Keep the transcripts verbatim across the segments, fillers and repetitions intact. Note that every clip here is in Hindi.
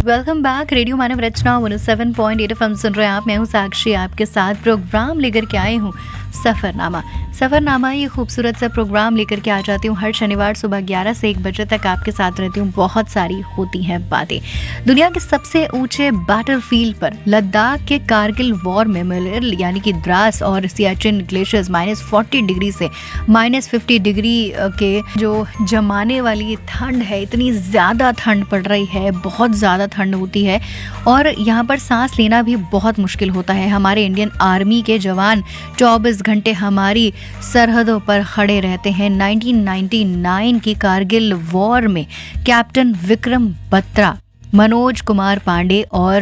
Welcome back. रेडियो मानव रचना one seven point eight FM सुन रहे हैं आप। मैं हूँ साक्षी, आपके साथ प्रोग्राम लेकर के आई हूँ सफ़रनामा। सफ़रनामा ये खूबसूरत सा प्रोग्राम लेकर के आ जाती हूँ हर शनिवार सुबह ग्यारह से एक बजे तक आपके साथ रहती हूँ। बहुत सारी होती हैं बातें। दुनिया के सबसे ऊंचे बैटलफील्ड पर लद्दाख के कारगिल वॉर मेमोरियल यानी कि द्रास और Siachen glaciers minus forty degree से माइनस फिफ्टी डिग्री के जो जमाने वाली ठंड है, इतनी ज़्यादा ठंड पड़ रही है, बहुत ज़्यादा ठंड होती है और यहाँ पर सांस लेना भी बहुत मुश्किल होता है। हमारे इंडियन आर्मी के जवान चौबीस घंटे हमारी सरहदों पर खड़े रहते हैं। नाइनटीन नाइंटी नाइन की कारगिल वॉर में कैप्टन विक्रम बत्रा, मनोज कुमार पांडे और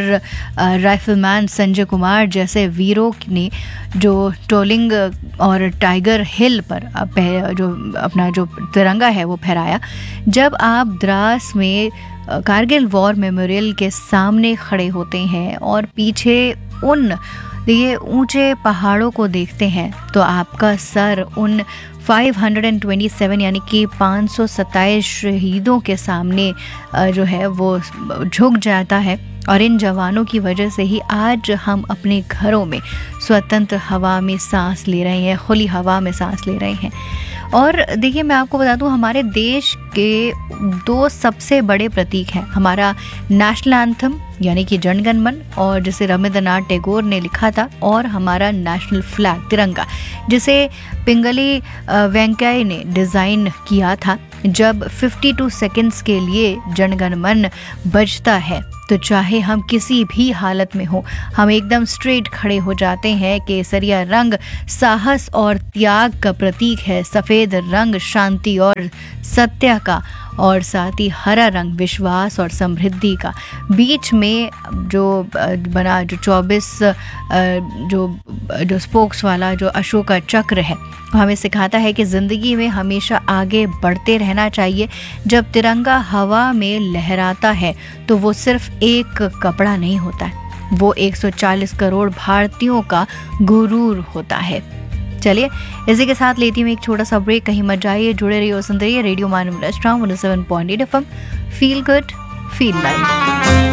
राइफलमैन संजय कुमार जैसे वीरों ने जो टोलिंग और टाइगर हिल पर जो अपना जो तिरंगा है वो फहराया। जब आप द्रास में कारगिल वॉर मेमोरियल के सामने खड़े होते हैं और पीछे उन ये ऊंचे पहाड़ों को देखते हैं तो आपका सर उन पाँच सौ सत्ताईस यानी कि पाँच सौ सत्ताईस शहीदों के सामने जो है वो झुक जाता है। और इन जवानों की वजह से ही आज हम अपने घरों में स्वतंत्र हवा में सांस ले रहे हैं, खुली हवा में सांस ले रहे हैं। और देखिए, मैं आपको बता दूं, हमारे देश के दो सबसे बड़े प्रतीक हैं। हमारा नेशनल एंथम यानी कि जनगण मन, और जिसे रविंद्रनाथ टैगोर ने लिखा था, और हमारा नेशनल फ्लैग तिरंगा जिसे पिंगली वेंकैया ने डिज़ाइन किया था। जब बावन सेकंड्स के लिए जनगण मन बजता है तो चाहे हम किसी भी हालत में हो, हम एकदम स्ट्रेट खड़े हो जाते हैं। केसरिया रंग साहस और त्याग का प्रतीक है, सफ़ेद रंग शांति और सत्य का, और साथ ही हरा रंग विश्वास और समृद्धि का। बीच में जो बना जो चौबीस जो जो स्पोक्स वाला जो अशोका चक्र है, हमें सिखाता है कि ज़िंदगी में हमेशा आगे बढ़ते रहना चाहिए। जब तिरंगा हवा में लहराता है तो वो सिर्फ एक कपड़ा नहीं होता है, वो एक सौ चालीस करोड़ भारतीयों का गुरूर होता है। चलिए, इसी के साथ लेती हूँ एक छोटा सा ब्रेक। कहीं मत जाइए, जुड़े रहिए और सुनते रहिए रेडियो मानव रचना one seven point eight FM. Feel good, feel live.